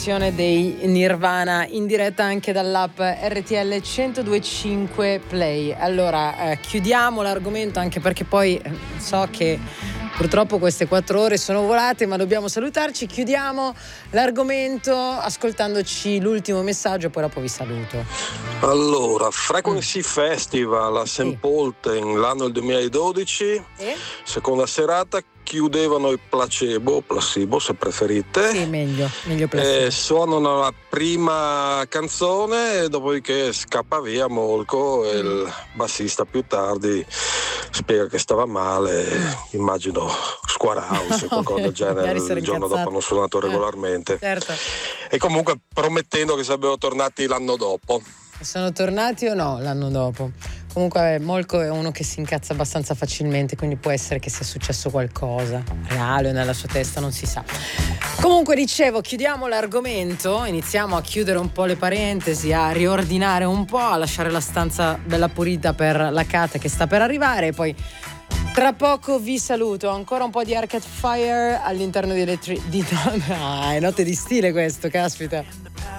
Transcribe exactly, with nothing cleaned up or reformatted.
dei Nirvana in diretta anche dall'app R T L centodue e cinque Play. Allora eh, chiudiamo l'argomento, anche perché poi eh, so che purtroppo queste quattro ore sono volate, ma dobbiamo salutarci. Chiudiamo l'argomento ascoltandoci l'ultimo messaggio e poi dopo vi saluto. Allora, Frequency mm. Festival a Saint Pölten, l'anno del duemiladodici, sì. Seconda serata, chiudevano i Placebo, Placebo se preferite. Sì, meglio, meglio Placebo. E suonano la prima canzone e dopodiché scappa via Molko e il bassista più tardi spiega che stava male, immagino Square House o qualcosa del genere, il giorno dopo hanno suonato regolarmente. Eh, certo. E comunque promettendo che sarebbero tornati l'anno dopo. Sono tornati o no l'anno dopo? Comunque Molko è uno che si incazza abbastanza facilmente, quindi può essere che sia successo qualcosa reale o nella sua testa, non si sa. Comunque dicevo, chiudiamo l'argomento, iniziamo a chiudere un po' le parentesi, a riordinare un po', a lasciare la stanza bella pulita per la Cat che sta per arrivare e poi tra poco vi saluto. Ancora un po' di Arcade Fire all'interno di Electric... Di... Ah, è notte di stile questo, caspita.